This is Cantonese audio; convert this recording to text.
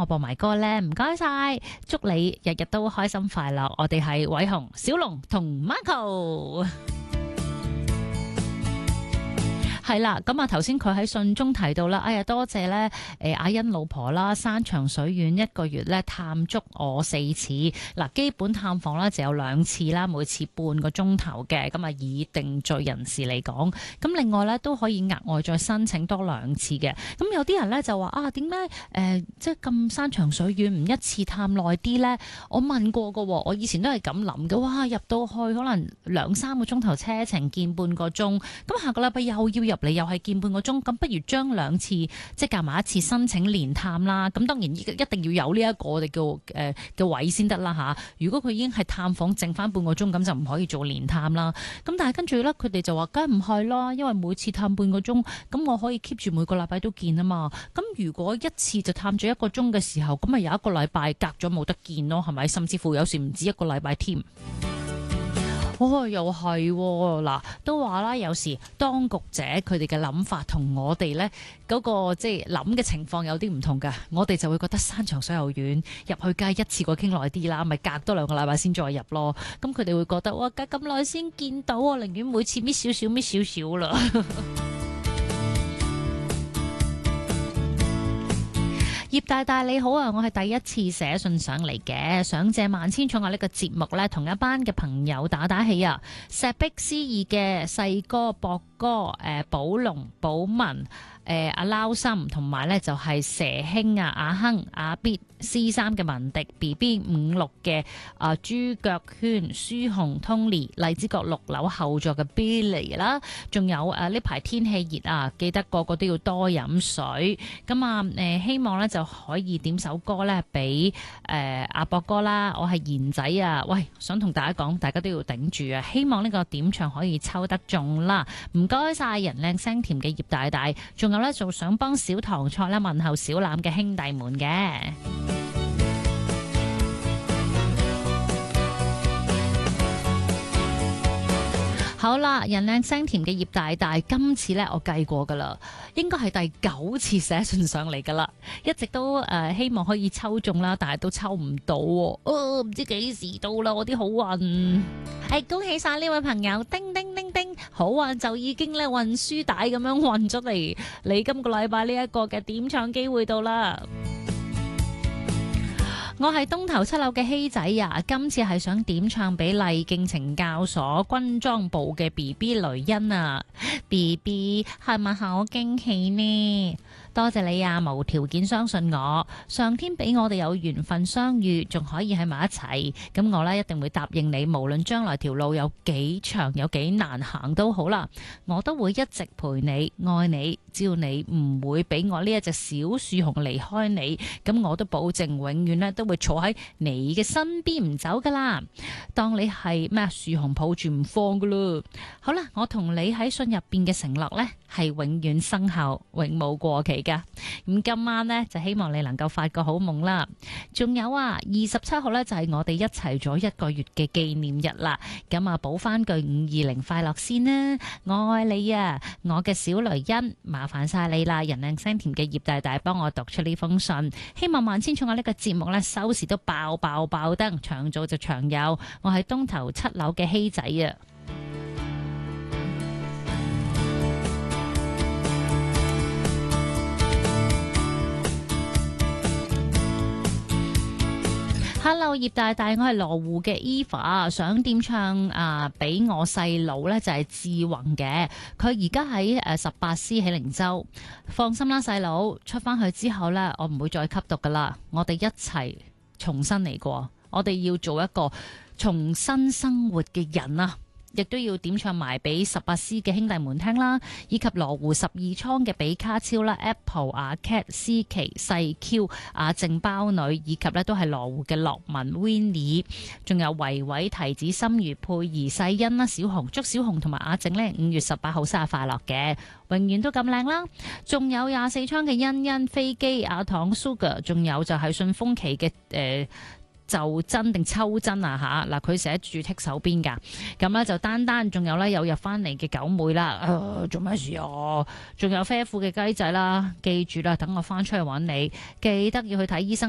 我播埋歌呢？唔該晒，祝你日日都開心快樂。我哋係偉雄、小龍同 Marco。係啦，咁啊頭先佢喺信中提到啦，哎呀多謝咧，阿欣老婆啦，山長水遠1個月咧探足我4次，嗱基本探訪咧就有2次啦，每次半個鐘頭嘅，咁啊以定罪人士嚟講，咁另外咧都可以額外再申請多2次嘅，咁有啲人咧就話啊點解即係咁山長水遠唔一次探耐啲咧？我問過噶，我以前都係咁諗嘅，哇入到去可能2-3個鐘頭車程見半個鐘，咁下個禮拜又要入嚟又係見半個鐘，咁不如將2次即係夾埋一次申請連探啦。咁當然一定要有呢一個我哋叫嘅位先得啦吓。如果佢已經係探訪剩翻半個鐘，咁就唔可以做連探啦。咁但係跟住咧，佢哋就話梗係唔係啦，因為每次探半個鐘，咁我可以 keep 住每個禮拜都見啊嘛。咁如果一次就探咗1個鐘嘅時候，咁咪有1個禮拜隔咗冇得見咯，係咪？甚至乎有時唔止1個禮拜添。哦，又係嗱，都話啦，有時當局者佢哋嘅諗法同我哋呢嗰個即係諗嘅情況有啲唔同㗎。我哋就會覺得山長水又遠，入去梗係一次過傾耐啲啦，咪隔多2個禮拜先再入咯。咁佢哋會覺得哇，隔咁耐先見到，我寧願每次搣少少搣少少啦。葉大大你好啊，我係第一次寫信上嚟嘅，想借萬千寵愛呢個節目呢，同一班嘅朋友打打氣啊！石壁詩意嘅細哥、博哥、寶龍、寶文、阿撈心，同埋呢就係蛇兄啊、阿亨、阿必、C3嘅文迪、BB56嘅豬腳圈、舒紅、Tony、荔枝角6樓後座嘅 Billy 啦，仲有呢排天氣熱啊，記得個個都要多飲水。咁啊希望呢就可以點首歌呢俾阿博哥啦，我係賢仔啊，喂，想同大家講，大家都要頂住啊，希望呢個點唱可以抽得中啦。唔該晒人靚聲甜嘅葉大大，仲有呢就想幫小糖菜啦問候小欖嘅兄弟們嘅。好啦，人靚聲甜嘅葉大大，今次呢我計過噶啦，應該係第9次寫信上嚟噶啦，一直都希望可以抽中啦，但係都抽唔到，唔知幾時到啦，我啲好運，恭喜晒呢位朋友，叮叮叮叮，好運就已經咧運輸帶咁樣運咗嚟，你今個禮拜呢一個嘅點唱機會到啦。我係東頭7樓嘅希仔啊，今次係想點唱俾麗徑懲教所軍裝部嘅 BB 雷恩啊 ，BB 係咪好驚喜呢？多謝你啊，無條件相信我，上天俾我哋有緣分相遇，仲可以喺埋一齊，咁我呢一定會答應你，無論將來條路有幾長有幾難行都好啦，我都會一直陪你愛你，只要你唔會俾我呢一隻小樹熊離開你，咁我都保證永遠呢都會坐喺你嘅身邊唔走噶啦，當你係咩樹熊抱住唔放噶啦。好啦，我同你喺信入邊嘅承諾呢係永遠生效，永冇過期噶。咁今晚呢，就希望你能夠發個好夢啦。仲有啊，27號呢，就係我哋一齊咗1個月嘅紀念日啦。咁啊，補翻句520快樂先啦，我愛你啊，我嘅小雷恩，麻煩晒你啦。人靚聲甜嘅葉大大幫我讀出呢封信，希望萬千寵愛呢個節目呢，收視都爆爆爆燈，長做就長有。我係東頭7樓嘅希仔啊。Hello 葉大大，我係羅湖嘅 Eva， 想點唱俾我細佬呢就係志宏嘅，佢而家喺18C 喜靈洲，放心啦細佬，出翻去之後呢，我唔會再吸毒噶啦，我哋一齊重新嚟過，我哋要做一個重新生活嘅人啊！亦都要點唱埋俾18C 嘅兄弟們聽啦，以及羅湖12倉嘅比卡超啦、Apple、阿 Cat、思琪、細 Q、阿靜包女，以及呢都係羅湖嘅樂文 Winnie， 仲有維維、提子、心如、佩兒、世欣啦、小紅、祝小紅同埋阿靜呢5月18號生日快樂嘅，永遠都咁靚啦！仲有24倉嘅欣欣、飛機、阿糖、Sugar， 仲有就係順豐期嘅就真定抽真啊吓，嗱佢寫住剔手邊噶，咁咧就單單，仲有咧有入翻嚟嘅九妹啦，做咩事啊？仲有啡褲嘅雞仔啦，記住啦，等我翻出去揾你，記得要去睇醫生。